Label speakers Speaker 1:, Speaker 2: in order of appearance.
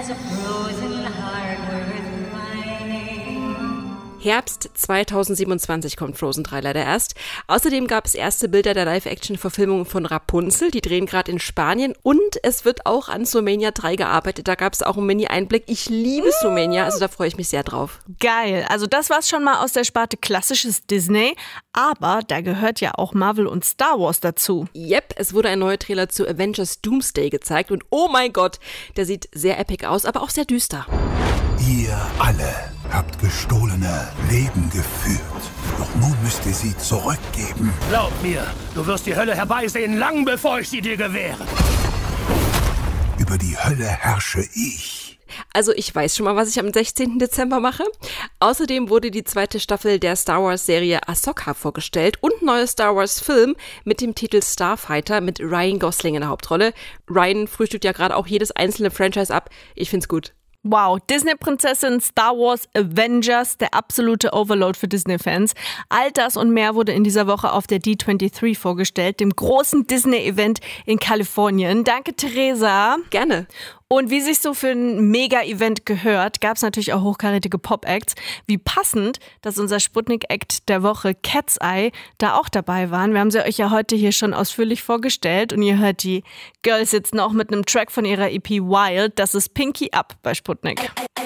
Speaker 1: has a frozen heart worth finding.
Speaker 2: Herbst 2027 kommt Frozen 3 leider erst. Außerdem gab es erste Bilder der Live-Action-Verfilmung von Rapunzel. Die drehen gerade in Spanien. Und es wird auch an Zoomania 3 gearbeitet. Da gab es auch einen Mini-Einblick. Ich liebe Zoomania, also da freue ich mich sehr drauf.
Speaker 3: Geil. Also das war's schon mal aus der Sparte klassisches Disney. Aber da gehört ja auch Marvel und Star Wars dazu.
Speaker 2: Yep, es wurde ein neuer Trailer zu Avengers Doomsday gezeigt. Und oh mein Gott, der sieht sehr epic aus, aber auch sehr düster.
Speaker 4: Ihr alle habt gestohlene Leben geführt. Doch nun müsst ihr sie zurückgeben.
Speaker 5: Glaub mir, du wirst die Hölle herbeisehen, lang bevor ich sie dir gewähre.
Speaker 4: Über die Hölle herrsche ich.
Speaker 2: Also ich weiß schon mal, was ich am 16. Dezember mache. Außerdem wurde die zweite Staffel der Star Wars-Serie Ahsoka vorgestellt und ein neuer Star Wars-Film mit dem Titel Starfighter mit Ryan Gosling in der Hauptrolle. Ryan frühstückt ja gerade auch jedes einzelne Franchise ab. Ich find's gut.
Speaker 3: Wow, Disney-Prinzessin, Star Wars, Avengers, der absolute Overload für Disney-Fans. All das und mehr wurde in dieser Woche auf der D23 vorgestellt, dem großen Disney-Event in Kalifornien. Danke, Theresa.
Speaker 2: Gerne.
Speaker 3: Und wie sich so für ein Mega-Event gehört, gab es natürlich auch hochkarätige Pop-Acts. Wie passend, dass unser Sputnik-Act der Woche Cat's Eye da auch dabei waren. Wir haben sie euch ja heute hier schon ausführlich vorgestellt und ihr hört die Girls jetzt noch mit einem Track von ihrer EP Wild. Das ist Pinky Up bei Sputnik.